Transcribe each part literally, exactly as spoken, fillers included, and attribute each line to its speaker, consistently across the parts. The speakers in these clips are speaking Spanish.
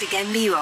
Speaker 1: música en vivo.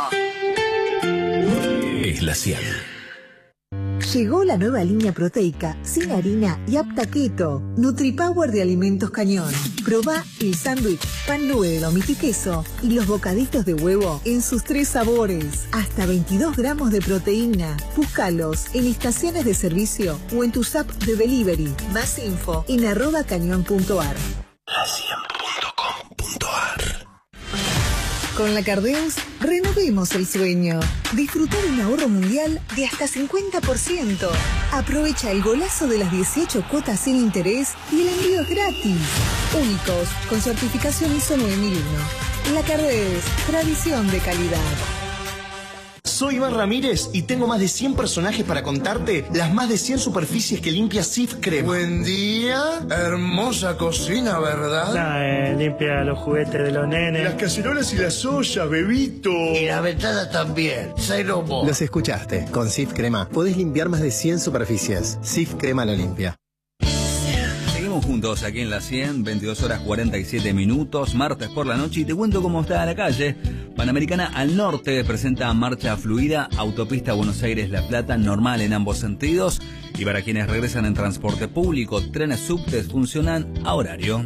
Speaker 2: Es la cien.
Speaker 3: Llegó la nueva línea proteica, sin harina y apta keto. NutriPower de Alimentos Cañón. Probá el sándwich, pan nube de lomito y queso y los bocaditos de huevo en sus tres sabores. Hasta veintidós gramos de proteína. Búscalos en estaciones de servicio o en tus apps de delivery. Más info en arroba cañón punto ar.
Speaker 2: la cien punto com punto ar.
Speaker 3: Con la Cardeus, renovemos el sueño. Disfruta de un ahorro mundial de hasta cincuenta por ciento. Aprovecha el golazo de las dieciocho cuotas sin interés y el envío es gratis. Únicos, con certificación I S O nueve mil uno. La Cardeus, tradición de calidad.
Speaker 4: Soy Iván Ramírez y tengo más de cien personajes para contarte las más de cien superficies que limpia Cif Crema.
Speaker 5: Buen día, hermosa cocina, ¿verdad?
Speaker 6: Nah, eh, limpia los juguetes de los nenes.
Speaker 5: Las cacerolas y las ollas, bebito.
Speaker 7: Y la ventana también, cero mo.
Speaker 8: Los escuchaste. Con Cif Crema podés limpiar más de cien superficies. Cif Crema lo limpia.
Speaker 9: Seguimos juntos aquí en la cien, veintidós horas cuarenta y siete minutos, martes por la noche, y te cuento cómo está la calle. Panamericana al norte presenta marcha fluida, autopista Buenos Aires-La Plata normal en ambos sentidos, y para quienes regresan en transporte público, trenes subtes funcionan a horario.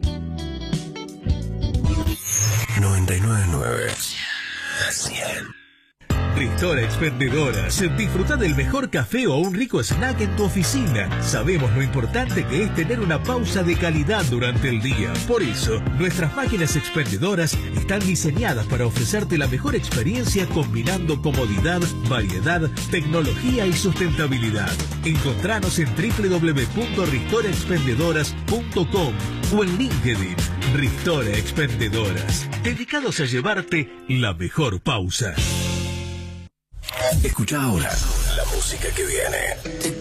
Speaker 2: noventa y nueve punto nueve. La cien.
Speaker 10: Ristora Expendedoras. Disfruta del mejor café o un rico snack en tu oficina. Sabemos lo importante que es tener una pausa de calidad durante el día. Por eso, nuestras máquinas expendedoras están diseñadas para ofrecerte la mejor experiencia combinando comodidad, variedad, tecnología y sustentabilidad. Encontranos en doble u doble u doble u punto ristora expendedoras punto com o en LinkedIn. Ristora Expendedoras. Dedicados a llevarte la mejor pausa.
Speaker 2: Escucha ahora la música que viene.